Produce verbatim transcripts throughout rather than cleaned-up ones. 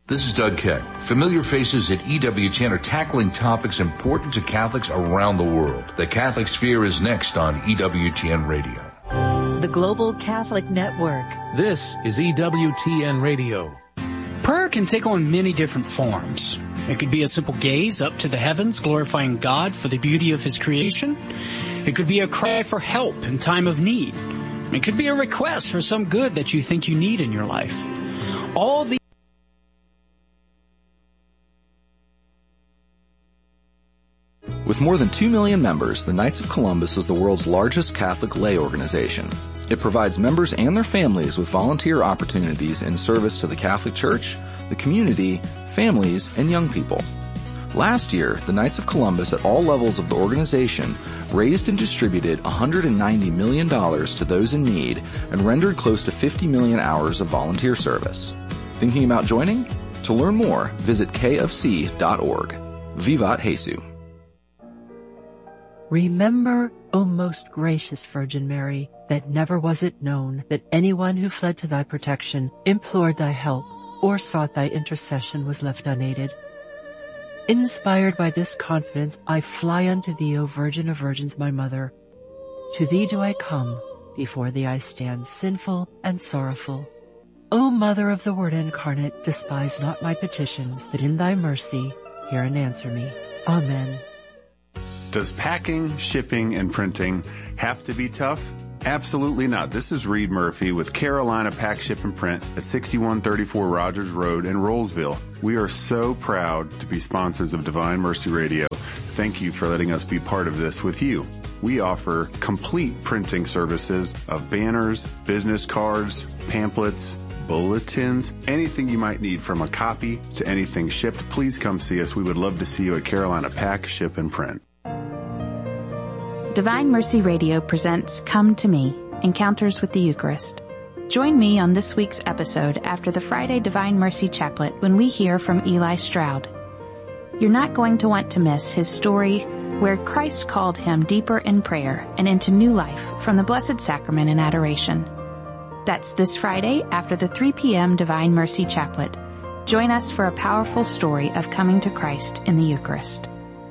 This is Doug Keck. Familiar faces at E W T N are tackling topics important to Catholics around the world. The Catholic Sphere is next on E W T N Radio. The Global Catholic Network. This is E W T N Radio. Prayer can take on many different forms. It could be a simple gaze up to the heavens, glorifying God for the beauty of His creation. It could be a cry for help in time of need. It could be a request for some good that you think you need in your life. All the With more than two million members, the Knights of Columbus is the world's largest Catholic lay organization. It provides members and their families with volunteer opportunities in service to the Catholic Church, the community, families, and young people. Last year, the Knights of Columbus at all levels of the organization raised and distributed one hundred ninety million dollars to those in need and rendered close to fifty million hours of volunteer service. Thinking about joining? To learn more, visit k f c dot org. Vivat Jesu. Remember, O most gracious Virgin Mary, that never was it known that anyone who fled to thy protection, implored thy help, or sought thy intercession was left unaided. Inspired by this confidence, I fly unto thee, O Virgin of Virgins, my Mother. To thee do I come, before thee I stand sinful and sorrowful. O Mother of the Word incarnate, despise not my petitions, but in thy mercy hear and answer me. Amen. Does packing, shipping, and printing have to be tough? Absolutely not. This is Reed Murphy with Carolina Pack, Ship, and Print at sixty-one thirty-four Rogers Road in Rollsville. We are so proud to be sponsors of Divine Mercy Radio. Thank you for letting us be part of this with you. We offer complete printing services of banners, business cards, pamphlets, bulletins, anything you might need from a copy to anything shipped. Please come see us. We would love to see you at Carolina Pack, Ship, and Print. Divine Mercy Radio presents Come to Me, Encounters with the Eucharist. Join me on this week's episode after the Friday Divine Mercy Chaplet when we hear from Eli Stroud. You're not going to want to miss his story where Christ called him deeper in prayer and into new life from the Blessed Sacrament and Adoration. That's this Friday after the three p.m. Divine Mercy Chaplet. Join us for a powerful story of coming to Christ in the Eucharist.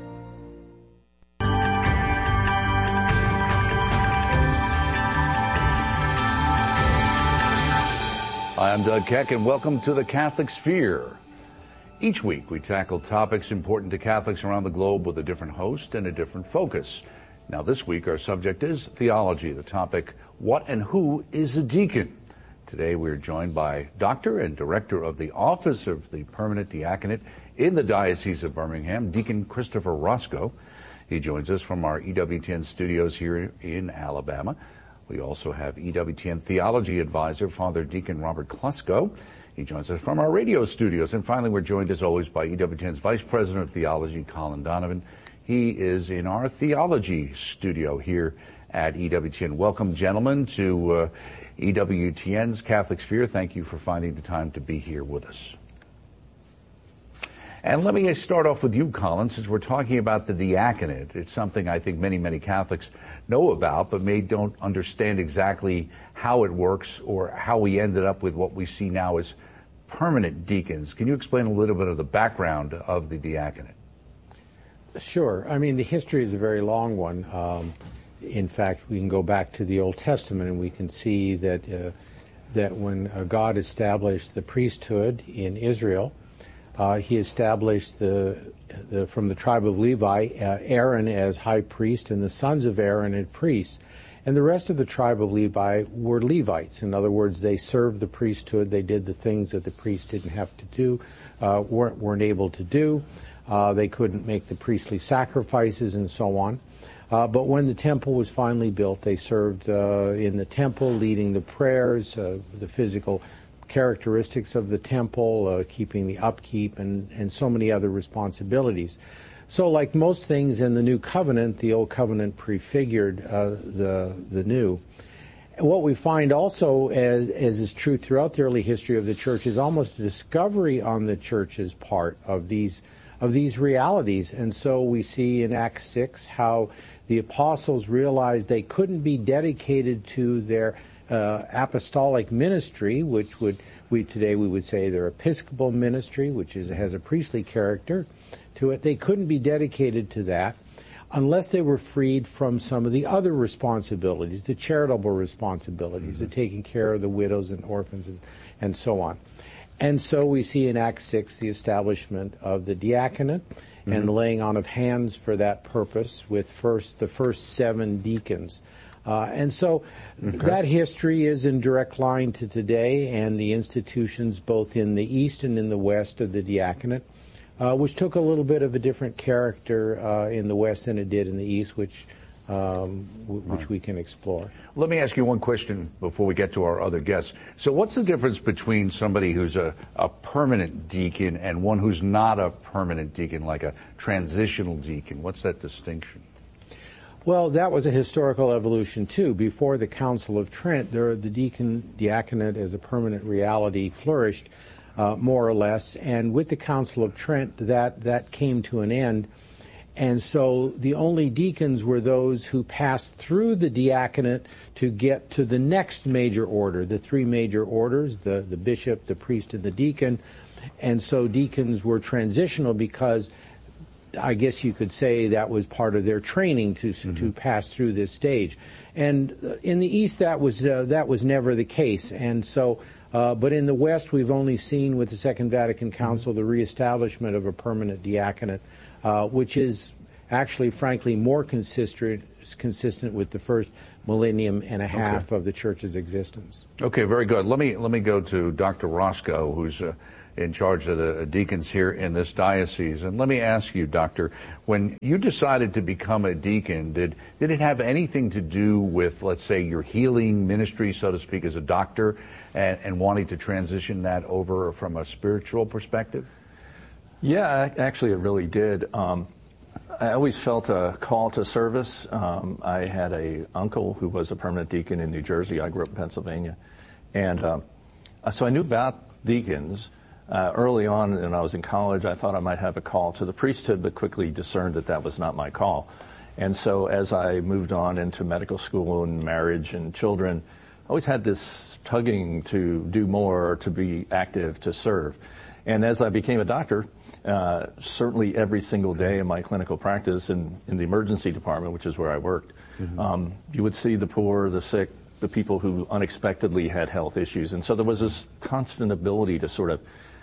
Hi, I'm Doug Keck, and welcome to the Catholic Sphere. Each week, we tackle topics important to Catholics around the globe with a different host and a different focus. Now, this week, our subject is theology, the topic, what and who is a deacon? Today, we're joined by Doctor and Director of the Office of the Permanent Diaconate in the Diocese of Birmingham, Deacon Christopher Roscoe. He joins us from our E W T N studios here in Alabama. We also have E W T N Theology Advisor, Father Deacon Robert Klusko. He joins us from our radio studios. And finally, we're joined, as always, by E W T N's Vice President of Theology, Colin Donovan. He is in our theology studio here at E W T N. Welcome, gentlemen, to uh, E W T N's Catholic Sphere. Thank you for finding the time to be here with us. And let me start off with you, Colin, since we're talking about the diaconate. It's something I think many, many Catholics know about, but may don't understand exactly how it works or how we ended up with what we see now as permanent deacons. Can you explain a little bit of the background of the diaconate? Sure. I mean, the history is a very long one. Um, in fact, we can go back to the Old Testament and we can see that uh, that when uh, God established the priesthood in Israel, Uh, he established the, the from the tribe of Levi, uh, Aaron as high priest and the sons of Aaron as priests. And the rest of the tribe of Levi were Levites. In other words, they served the priesthood. They did the things that the priest didn't have to do, uh, weren't, weren't able to do. Uh, they couldn't make the priestly sacrifices and so on. Uh, but when the temple was finally built, they served uh, in the temple, leading the prayers, uh, the physical characteristics of the temple, uh, keeping the upkeep, and, and so many other responsibilities. So like most things in the New Covenant, the Old Covenant prefigured uh, the the New. What we find also, as, as is true throughout the early history of the Church, is almost a discovery on the Church's part of these of these realities. And so we see in Acts six how the apostles realized they couldn't be dedicated to their Uh, apostolic ministry, which would we today we would say their Episcopal ministry, which is, has a priestly character to it. They couldn't be dedicated to that unless they were freed from some of the other responsibilities, the charitable responsibilities, mm-hmm. the taking care of the widows and orphans and, and so on. And so we see in Acts six the establishment of the diaconate mm-hmm. and the laying on of hands for that purpose with first the first seven deacons. Uh, and so okay. that history is in direct line to today and the institutions both in the East and in the West of the diaconate, uh, which took a little bit of a different character uh, in the West than it did in the East, which um, w- which right. we can explore. Let me ask you one question before we get to our other guests. So what's the difference between somebody who's a, a permanent deacon and one who's not a permanent deacon, like a transitional deacon? What's that distinction? Well, that was a historical evolution, too. Before the Council of Trent, there, the deacon, diaconate as a permanent reality flourished, uh, more or less. And with the Council of Trent, that, that came to an end. And so the only deacons were those who passed through the diaconate to get to the next major order, the three major orders, the, the bishop, the priest, and the deacon. And so deacons were transitional because I guess you could say that was part of their training to mm-hmm. to pass through this stage. And in the East, that was uh, that was never the case. And so, uh, but in the West, we've only seen with the Second Vatican Council mm-hmm. the reestablishment of a permanent diaconate, uh, which is actually, frankly, more consistent consistent with the first millennium and a half okay. of the Church's existence. Okay, very good. Let me let me go to Doctor Roscoe, who's Uh, in charge of the deacons here in this diocese. And let me ask you, Doctor, when you decided to become a deacon, did did it have anything to do with, let's say, your healing ministry, so to speak, as a doctor, and, and wanting to transition that over from a spiritual perspective? Yeah, actually it really did. Um, I always felt a call to service. Um, I had a uncle who was a permanent deacon in New Jersey. I grew up in Pennsylvania. And um, so I knew about deacons. Uh, early on, when I was in college, I thought I might have a call to the priesthood, but quickly discerned that that was not my call. And so as I moved on into medical school and marriage and children, I always had this tugging to do more, to be active, to serve. And as I became a doctor, uh, certainly every single day in my clinical practice in, in the emergency department, which is where I worked, mm-hmm. um, you would see the poor, the sick, the people who unexpectedly had health issues. And so there was this constant ability to sort of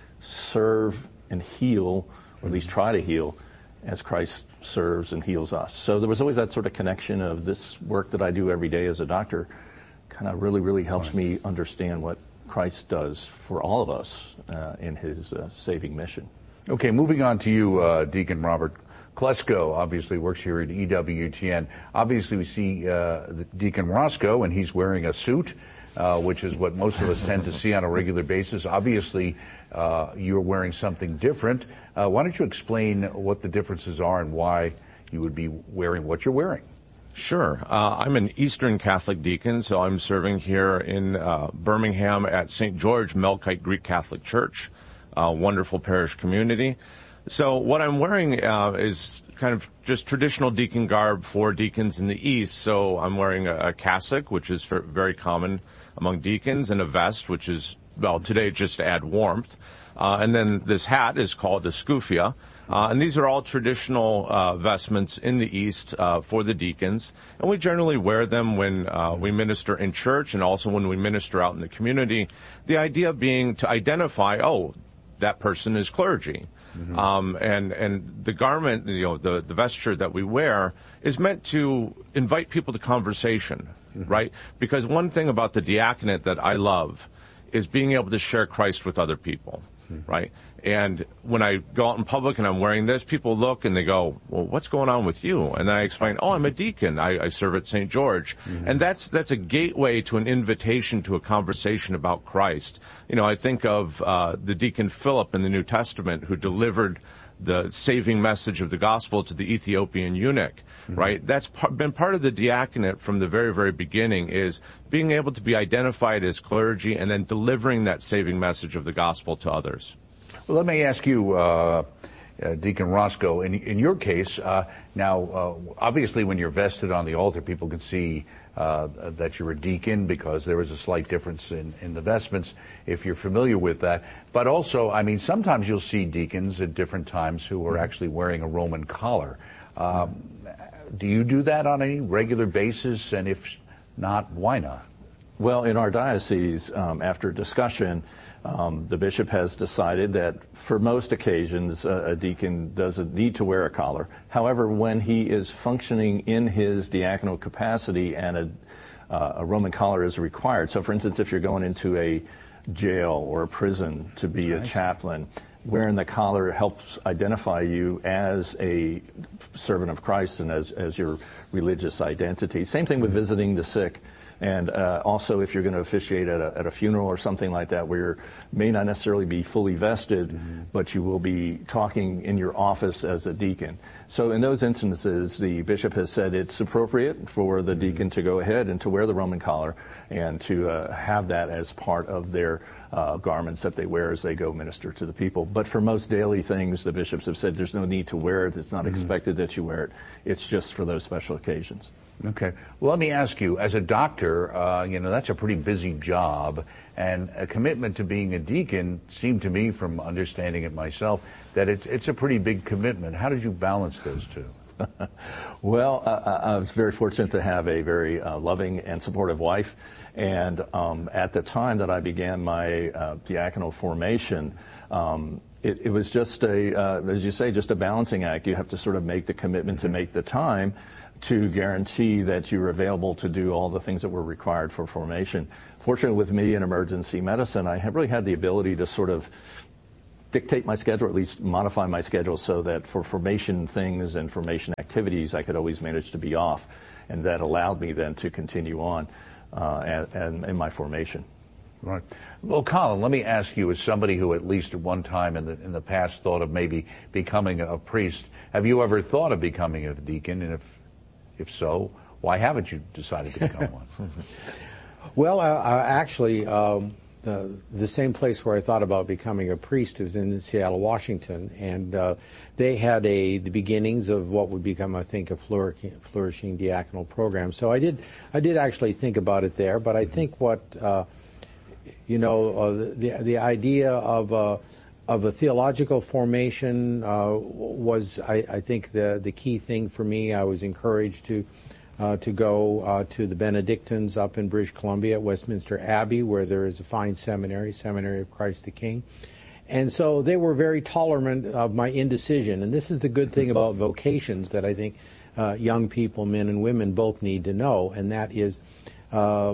serve and heal, or at least try to heal, as Christ serves and heals us. So there was always that sort of connection of this work that I do every day as a doctor kind of really, really helps me understand what Christ does for all of us uh, in his uh, saving mission. Okay, moving on to you, uh, Deacon Robert Klesko, obviously works here at E W T N. Obviously we see uh, the Deacon Roscoe, and he's wearing a suit, uh, which is what most of us tend to see on a regular basis. Obviously, Uh, you're wearing something different. Uh, why don't you explain what the differences are and why you would be wearing what you're wearing? Sure. Uh, I'm an Eastern Catholic deacon, so I'm serving here in uh, Birmingham at Saint George Melkite Greek Catholic Church, a wonderful parish community. So what I'm wearing uh, is kind of just traditional deacon garb for deacons in the East. So I'm wearing a, a cassock, which is very common among deacons, and a vest, which is, well, today just to add warmth. Uh, and then this hat is called a scuffia. Uh, and these are all traditional uh, vestments in the East uh, for the deacons. And we generally wear them when uh, we minister in church and also when we minister out in the community. The idea being to identify, oh, that person is clergy. Mm-hmm. Um, and, and the garment, you know, the, the vesture that we wear is meant to invite people to conversation, mm-hmm. right? Because one thing about the diaconate that I love is being able to share Christ with other people, mm-hmm. right? And when I go out in public and I'm wearing this, people look and they go, well, what's going on with you? And then I explain, oh, I'm a deacon. I, I serve at Saint George. Mm-hmm. And that's that's a gateway to an invitation to a conversation about Christ. You know, I think of uh, the deacon Philip in the New Testament who delivered the saving message of the gospel to the Ethiopian eunuch, mm-hmm. right? That's par- been part of the diaconate from the very, very beginning, is being able to be identified as clergy and then delivering that saving message of the gospel to others. Well, let me ask you, uh, uh, Deacon Roscoe, in, in your case, uh, now, uh, obviously when you're vested on the altar, people can see uh, that you're a deacon because there is a slight difference in, in the vestments, if you're familiar with that. But also, I mean, sometimes you'll see deacons at different times who are actually wearing a Roman collar. Um, do you do that on any regular basis? And if not, why not? Well, in our diocese, um, after discussion, um, the bishop has decided that for most occasions, uh, a deacon doesn't need to wear a collar. However, when he is functioning in his diaconal capacity and a, uh, a Roman collar is required, so for instance, if you're going into a jail or a prison to be a chaplain, wearing the collar helps identify you as a servant of Christ and as, as your religious identity. Same thing with visiting the sick. And uh, also, if you're going to officiate at a, at a funeral or something like that, where you may not necessarily be fully vested, mm-hmm. but you will be talking in your office as a deacon. So in those instances, the bishop has said it's appropriate for the deacon to go ahead and to wear the Roman collar and to uh, have that as part of their uh, garments that they wear as they go minister to the people. But for most daily things, the bishops have said there's no need to wear it. It's not mm-hmm. expected that you wear it. It's just for those special occasions. Okay. Well, let me ask you, as a doctor, uh, you know, that's a pretty busy job, and a commitment to being a deacon seemed to me, from understanding it myself, that it, it's a pretty big commitment. How did you balance those two? Well, uh, I was very fortunate to have a very uh, loving and supportive wife, and um, at the time that I began my uh, diaconal formation, um, it, it was just a, uh, as you say, just a balancing act. You have to sort of make the commitment to make the time to guarantee that you're available to do all the things that were required for formation. Fortunately, with me in emergency medicine, I have really had the ability to sort of dictate my schedule, or at least modify my schedule, so that for formation things and formation activities, I could always manage to be off. And that allowed me then to continue on uh, and, and in my formation. Right. Well, Colin, let me ask you, as somebody who at least at one time in the in the past thought of maybe becoming a priest, have you ever thought of becoming a deacon? And if If so, why haven't you decided to become one? Well, uh, actually, um, the, the same place where I thought about becoming a priest was in Seattle, Washington, and uh, they had a the beginnings of what would become, I think, a flourishing, flourishing diaconal program. So I did, I did actually think about it there. But I think what, uh, you know, uh, the the idea of uh, of a theological formation uh, was, I, I think, the the key thing for me. I was encouraged to uh, to go uh, to the Benedictines up in British Columbia at Westminster Abbey, where there is a fine seminary, Seminary of Christ the King. And so they were very tolerant of my indecision. And this is the good thing about vocations that I think uh, young people, men and women, both need to know, and that is uh,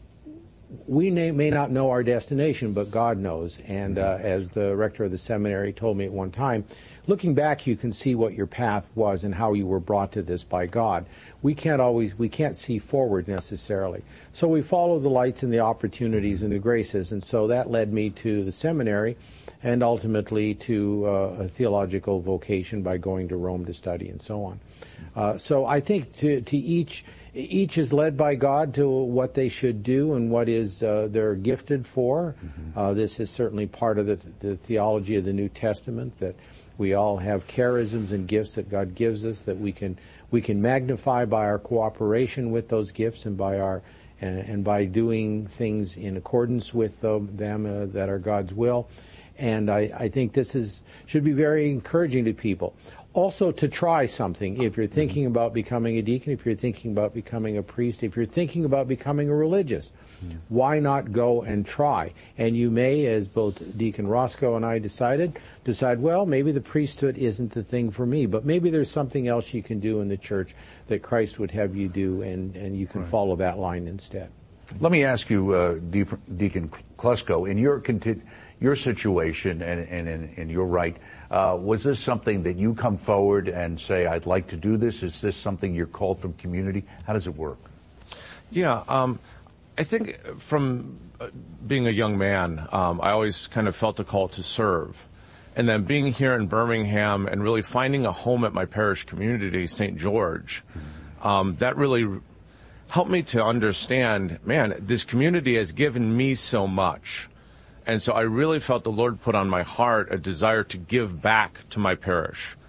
we may, may not know our destination, but God knows. And uh, as the rector of the seminary told me at one time, looking back, you can see what your path was and how you were brought to this by God. We can't always, we can't see forward necessarily. So we follow the lights and the opportunities and the graces. And so that led me to the seminary and ultimately to uh, a theological vocation by going to Rome to study and so on. Uh, so I think to, to each, Each is led by God to what they should do and what is uh, they're gifted for. Mm-hmm. Uh, this is certainly part of the, the theology of the New Testament, that we all have charisms and gifts that God gives us that we can we can magnify by our cooperation with those gifts and by our and, and by doing things in accordance with them, them uh, that are God's will. And I, I think this is should be very encouraging to people. Also, to try something. If you're thinking about becoming a deacon, if you're thinking about becoming a priest, if you're thinking about becoming a religious, mm. why not go and try? And you may, as both Deacon Roscoe and I decided, decide, well, maybe the priesthood isn't the thing for me, but maybe there's something else you can do in the church that Christ would have you do, and, and you can right. follow that line instead. Let me ask you, uh, Deacon Klusko, in your conti- your situation, and, and, and, and you're right, Uh, was this something that you come forward and say, I'd like to do this? Is this something you're called from community? How does it work? Yeah, um, I think from being a young man, um, I always kind of felt a call to serve. And then being here in Birmingham and really finding a home at my parish community, Saint George, mm-hmm. um, that really helped me to understand, man, this community has given me so much. And so I really felt the Lord put on my heart a desire to give back to my parish.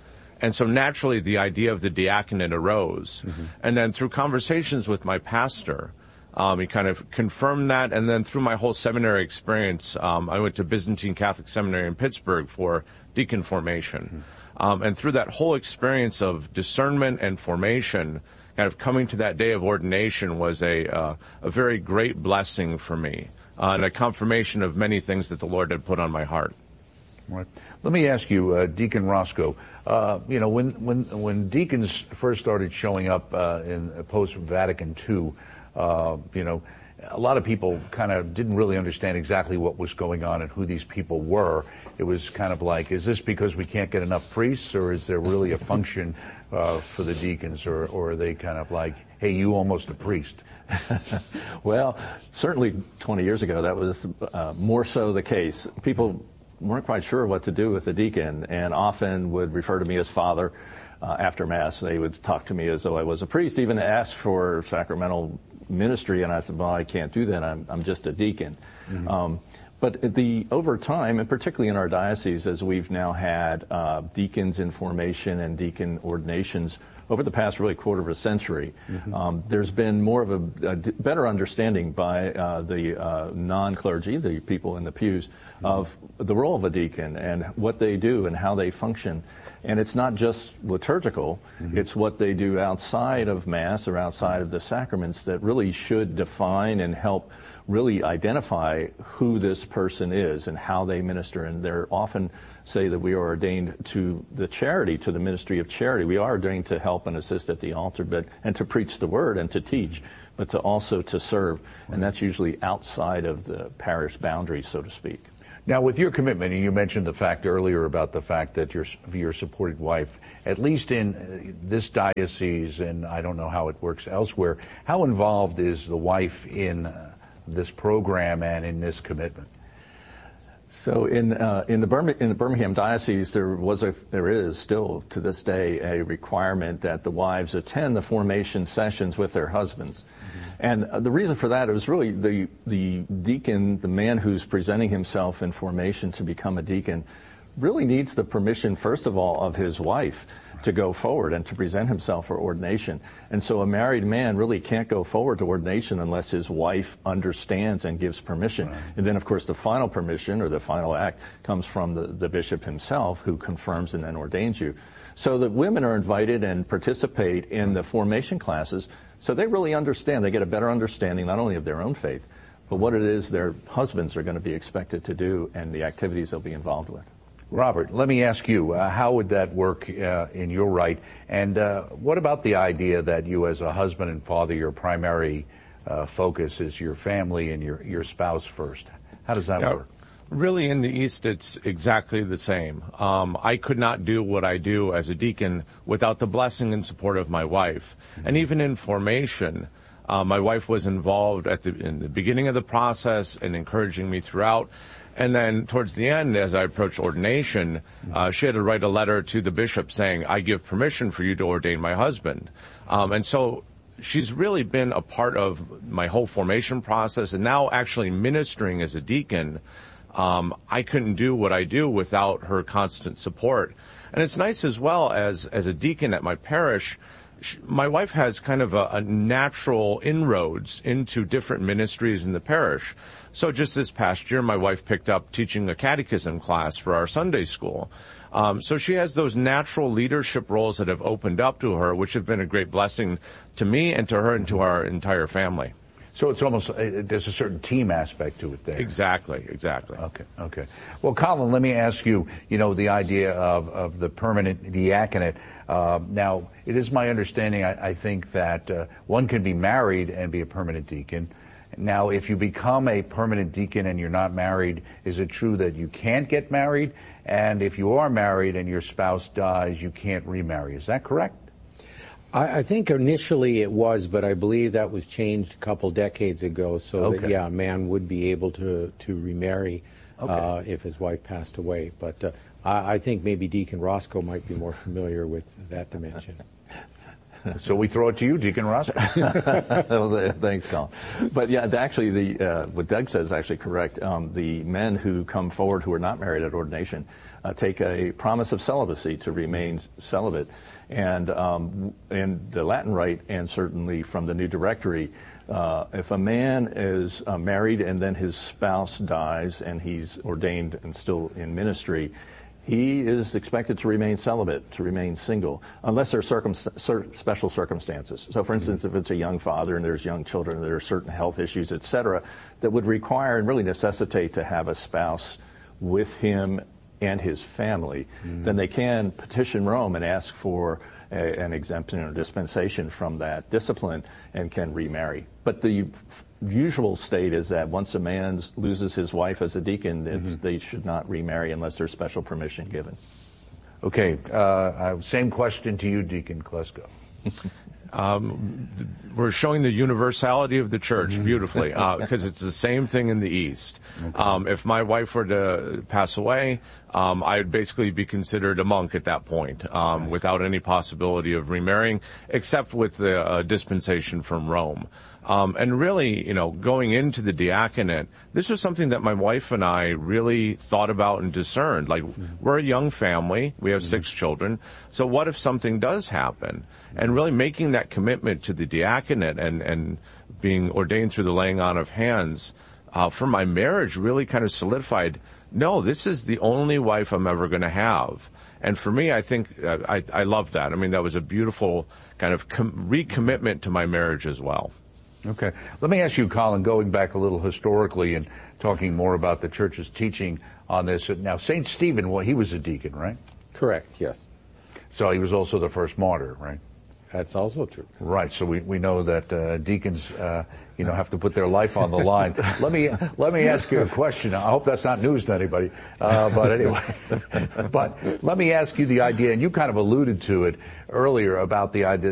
And so naturally the idea of the diaconate arose. Mm-hmm. And then through conversations with my pastor, um, he kind of confirmed that. And then through my whole seminary experience, um, I went to Byzantine Catholic Seminary in Pittsburgh for deacon formation. Mm-hmm. Um, and through that whole experience of discernment and formation, kind of coming to that day of ordination was a, uh, a very great blessing for me, uh, and a confirmation of many things that the Lord had put on my heart. Right. Let me ask you, uh, Deacon Roscoe, uh, you know, when, when, when deacons first started showing up, uh, in post-Vatican Two, uh, you know, a lot of people kind of didn't really understand exactly what was going on and who these people were. It was kind of like, is this because we can't get enough priests, or is there really a function uh, for the deacons, or, or are they kind of like, hey, you almost a priest? Well, certainly twenty years ago, that was uh, more so the case. People weren't quite sure what to do with a deacon, and often would refer to me as father. Uh, after Mass, they would talk to me as though I was a priest, even ask for sacramental ministry, and I said, well, I can't do that. I'm, I'm just a deacon. Mm-hmm. Um, but the over time, and particularly in our diocese, as we've now had uh, deacons in formation and deacon ordinations over the past really quarter of a century, mm-hmm. um, there's been more of a, a d- better understanding by uh, the uh, non-clergy, the people in the pews, mm-hmm. of the role of a deacon and what they do and how they function. And it's not just liturgical, mm-hmm. it's what they do outside of Mass or outside of the sacraments that really should define and help really identify who this person is and how they minister. And they're often say that we are ordained to the charity, to the ministry of charity. We are ordained to help and assist at the altar, but and to preach the word and to teach, but to also to serve. And that's usually outside of the parish boundaries, so to speak. Now, with your commitment, and you mentioned the fact earlier about the fact that your your supported wife, at least in this diocese, and I don't know how it works elsewhere, how involved is the wife in uh, this program and in this commitment? So in uh, in the Birmingham, in the Birmingham diocese, there was a there is still to this day a requirement that the wives attend the formation sessions with their husbands. Mm-hmm. And uh, the reason for that is really the the deacon, the man who's presenting himself in formation to become a deacon, really needs the permission, first of all, of his wife to go forward and to present himself for ordination. And so a married man really can't go forward to ordination unless his wife understands and gives permission. Right. And then, of course, the final permission or the final act comes from the, the bishop himself, who confirms and then ordains you. So that women are invited and participate in the formation classes, so they really understand. They get a better understanding not only of their own faith, but what it is their husbands are going to be expected to do and the activities they'll be involved with. Robert, let me ask you, uh, how would that work uh, in your right? And uh, what about the idea that you as a husband and father, your primary uh, focus is your family and your, your spouse first? How does that yeah, work? Really, in the East, it's exactly the same. Um, I could not do what I do as a deacon without the blessing and support of my wife. Mm-hmm. And even in formation, uh, my wife was involved at the, in the beginning of the process and encouraging me throughout. And then towards the end, as I approached ordination, uh, she had to write a letter to the bishop saying, I give permission for you to ordain my husband. Um, and so she's really been a part of my whole formation process, and now actually ministering as a deacon. Um, I couldn't do what I do without her constant support. And it's nice as well as, as a deacon at my parish. My wife has kind of a, a natural inroads into different ministries in the parish. So just this past year, my wife picked up teaching a catechism class for our Sunday school. Um, so she has those natural leadership roles that have opened up to her, which have been a great blessing to me and to her and to our entire family. So it's almost, uh, there's a certain team aspect to it there. Exactly, exactly. Okay, okay. Well, Colin, let me ask you, you know, the idea of, of the permanent diaconate. Uh, now, it is my understanding, I, I think, that uh, one can be married and be a permanent deacon. Now, if you become a permanent deacon and you're not married, is it true that you can't get married? And if you are married and your spouse dies, you can't remarry. Is that correct? I, I think initially it was, but I believe that was changed a couple decades ago. So okay. that, yeah, a man would be able to, to remarry okay. uh, if his wife passed away. But uh, I, I think maybe Deacon Roscoe might be more familiar with that dimension. So we throw it to you, Deacon Ross. Well, thanks, Colin. But yeah, actually, the uh, what Doug says is actually correct. Um, the men who come forward who are not married at ordination uh, take a promise of celibacy to remain celibate. And um, in the Latin Rite, and certainly from the New Directory, uh, if a man is uh, married and then his spouse dies and he's ordained and still in ministry, he is expected to remain celibate, to remain single, unless there are circumst- cer- special circumstances. So, for instance, if it's a young father and there's young children, there are certain health issues, et cetera, that would require and really necessitate to have a spouse with him and his family, mm-hmm. then they can petition Rome and ask for a, an exemption or dispensation from that discipline and can remarry. But the f- usual state is that once a man loses his wife as a deacon, it's, mm-hmm. they should not remarry unless there's special permission given. Okay, uh, same question to you, Deacon Klesko. Um, we're showing the universality of the church beautifully, because uh, it's the same thing in the East. Okay. Um, if my wife were to pass away, um, I would basically be considered a monk at that point, um, nice. without any possibility of remarrying, except with the uh, dispensation from Rome. Um, and really, you know, going into the diaconate, this was something that my wife and I really thought about and discerned. Like, mm-hmm. we're a young family. We have mm-hmm. six children. So what if something does happen? Mm-hmm. And really making that commitment to the diaconate and, and being ordained through the laying on of hands uh, for my marriage really kind of solidified, no, this is the only wife I'm ever going to have. And for me, I think uh, I, I love that. I mean, that was a beautiful kind of com- recommitment to my marriage as well. Okay. Let me ask you, Colin, going back a little historically and talking more about the church's teaching on this. Now, Saint Stephen, well, he was a deacon, right? Correct, yes. So he was also the first martyr, right? That's also true. Right. So we, we know that uh, deacons, uh, you know, have to put their life on the line. let me let me ask you a question. I hope that's not news to anybody. Uh, but anyway, but let me ask you the idea, and you kind of alluded to it earlier about the idea